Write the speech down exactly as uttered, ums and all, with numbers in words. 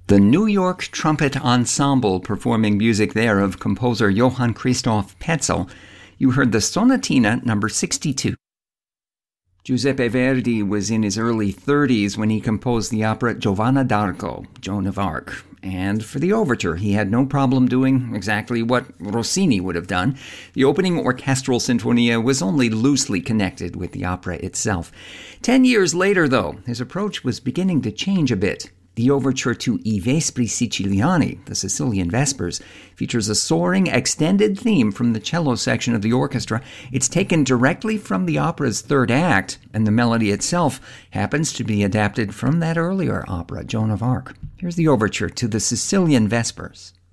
The New York Trumpet Ensemble performing music there of composer Johann Christoph Petzel. You heard the Sonatina number sixty-two. Giuseppe Verdi was in his early thirties when he composed the opera Giovanna d'Arco, Joan of Arc. And for the overture, he had no problem doing exactly what Rossini would have done. The opening orchestral sinfonia was only loosely connected with the opera itself. Ten years later, though, his approach was beginning to change a bit. The overture to I Vespri Siciliani, the Sicilian Vespers, features a soaring, extended theme from the cello section of the orchestra. It's taken directly from the opera's third act, and the melody itself happens to be adapted from that earlier opera, Joan of Arc. Here's the overture to the Sicilian Vespers.